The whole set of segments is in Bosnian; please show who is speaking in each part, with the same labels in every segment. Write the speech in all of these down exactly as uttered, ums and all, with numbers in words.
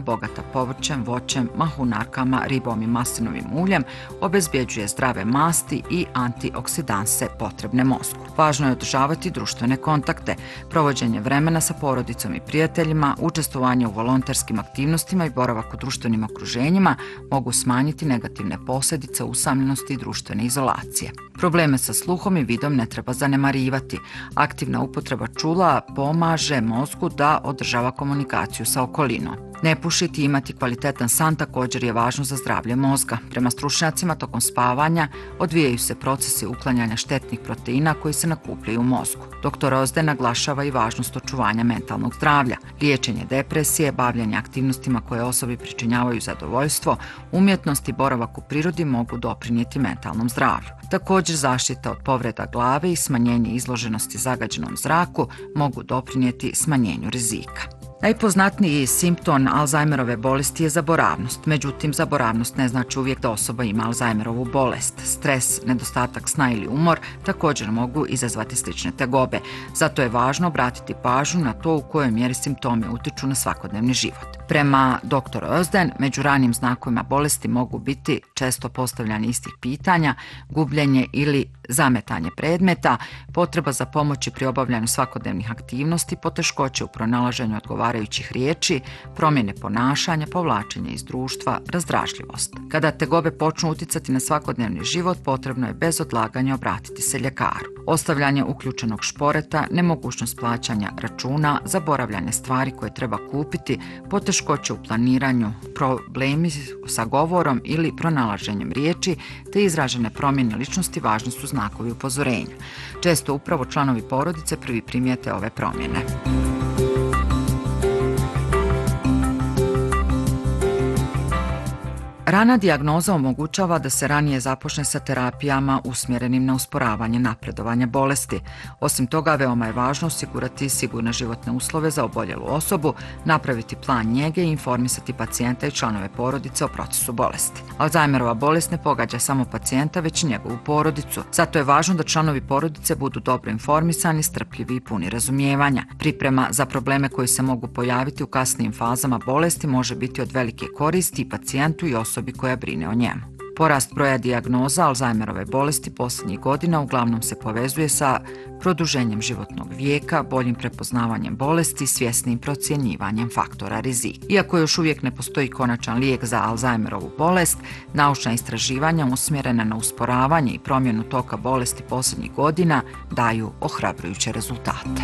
Speaker 1: bogata povrćem, voćem, mahunarkama, ribom i maslinovim uljem obezbjeđuje zdrave masti i antioksidanse potrebne mozgu. Važno je održavati društvene kontakte, provođenje vremena sa porodicom i prijateljima, učestvovanje u volonterskim aktivnostima i boravak u društvenim okruženjima mogu smanjiti negativne posljedice usamljenosti i društvene izolacije. Probleme sa sluhom i vidom ne treba zanemarivati. Aktivna upotreba čula pomaže mozgu da održava komunikaciju sa okolinom. Ne pušiti i imati kvalitetan san također je važno za zdravlje mozga. Prema stručnjacima, tokom spavanja odvijaju se procesi uklanjanja štetnih proteina koji se nakupljaju u mozgu. doktor Ozden naglašava i važnost očuvanja mentalnog zdravlja. Liječenje depresije, bavljanje aktivnostima koje osobi pričinjavaju zadovoljstvo, umjetnost i boravak u prirodi mogu doprinijeti mentalnom zdravlju. Također, zaštita od povreda glave i smanjenje izloženosti zagađenom zraku mogu doprinijeti smanjenju rizika. Najpoznatniji simptom Alzheimerove bolesti je zaboravnost. Međutim, zaboravnost ne znači uvijek da osoba ima Alzheimerovu bolest. Stres, nedostatak sna ili umor također mogu izazvati slične tegobe. Zato je važno obratiti pažnju na to u kojoj mjeri simptomi utječu na svakodnevni život. Prema doktoru Ozden, među ranijim znakovima bolesti mogu biti često postavljanje istih pitanja, gubljenje ili zametanje predmeta, potreba za pomoći pri obavljanju svakodnevnih aktivnosti, poteškoće u pronalaženju odgovarajućih riječi, promjene ponašanja, povlačenje iz društva, razdražljivost. Kada tegobe počnu utjecati na svakodnevni život, potrebno je bez odlaganja obratiti se ljekaru. Ostavljanje uključenog šporeta, nemogućnost plaćanja računa, zaboravljanje stvari koje treba kupiti, poteškoće u planiranju, problemi sa govorom ili pronalaženjem riječi, te izražene promjene ličnosti važni su znakovi upozorenja. Često upravo članovi porodice prvi primijete ove promjene. Rana dijagnoza omogućava da se ranije započne sa terapijama usmjerenim na usporavanje napredovanja bolesti. Osim toga, veoma je važno osigurati sigurne životne uslove za oboljelu osobu, napraviti plan njege i informisati pacijenta i članove porodice o procesu bolesti. Alzheimerova bolest ne pogađa samo pacijenta, već i njegovu porodicu. Zato je važno da članovi porodice budu dobro informisani, strpljivi i puni razumijevanja. Priprema za probleme koji se mogu pojaviti u kasnijim fazama bolesti može biti od velike koristi i pacijentu i osobi koja brine o njemu. Porast broja dijagnoza Alzheimerove bolesti posljednjih godina uglavnom se povezuje sa produženjem životnog vijeka, boljim prepoznavanjem bolesti i svjesnim procjenjivanjem faktora rizika. Iako još uvijek ne postoji konačan lijek za Alzheimerovu bolest, naučna istraživanja usmjerena na usporavanje i promjenu toka bolesti posljednjih godina daju ohrabrujuće rezultate.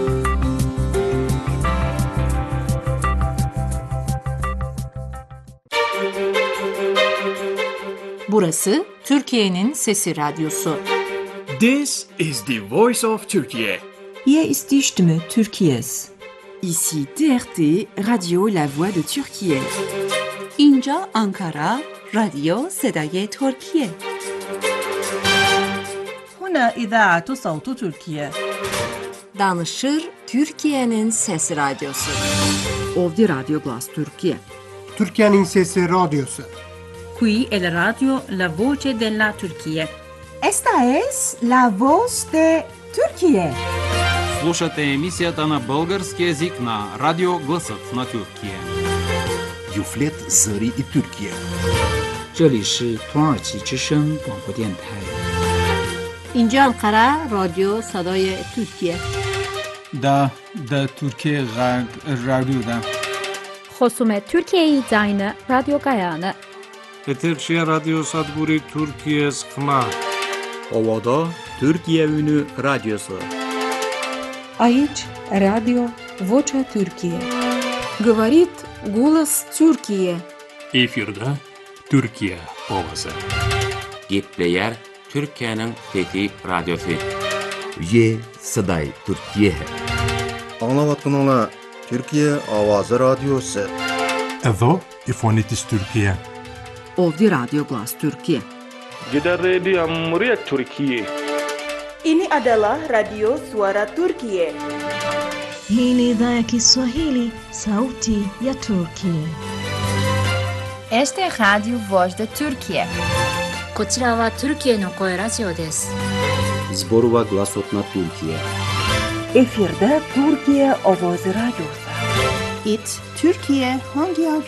Speaker 2: Burası Türkiye'nin Sesi Radyosu.
Speaker 3: This is the voice of Turkey.
Speaker 4: Hier ist die Stimme Türkiye's.
Speaker 5: Ici T R T, Radio La Voix de Türkiye.
Speaker 2: İnca Ankara, Radio Sedaye Türkiye.
Speaker 6: هنا إذاعة صوت تركيا.
Speaker 2: Danışır Türkiye'nin Sesi Radyosu.
Speaker 1: Ovdje Radio Glas Türkiye.
Speaker 7: Türkiye'nin Sesi Radyosu.
Speaker 6: Qui è la radio La Voce della Turchia.
Speaker 5: Esta es La Voz de Türkiye.
Speaker 8: Слушате емисията на български език на Радио Гласът на Тюркия.
Speaker 9: Юфлет Зари и Türkiye.
Speaker 10: 这里是土耳其之声广播电台。
Speaker 2: İnca Ankara, Radio Sadaye Türkiye.
Speaker 11: Da, da Türkiye Radyo'da.
Speaker 12: خصوم ترکیه زاین رادیو گایانه.
Speaker 13: Eterşehir Radyo Sadburi Türkiye Sıkma.
Speaker 14: Ovada Türkiye Ünü Radyosu.
Speaker 4: Aici Radio Vocea Türkiye.
Speaker 5: Говорит голос Türkiye.
Speaker 13: Efirde Türkiye ovası.
Speaker 15: Gepleyer Türkiye'nin Fethi Radyosu.
Speaker 9: Ye Saday Türkiye.
Speaker 16: Anlavatkanlar Türkiye Avazı Radyosu.
Speaker 17: Evo İfonitis Türkiye.
Speaker 1: Ovdje Radio Glas Türkiye.
Speaker 13: Gida Radio Cumhuriyet Türkiye.
Speaker 18: Ini adalah Radio Suara Turkiye.
Speaker 19: Hii ni idhaa ya Kiswahili, sauti ya Turkiye.
Speaker 20: Este é Radio Voz da Turkiye.
Speaker 6: こちらはトルキエの声ラジオです。
Speaker 14: Zborova Glasot na Türkiye.
Speaker 5: Efirde Türkiye Ovoz Radyosu.
Speaker 3: It Türkiye hangi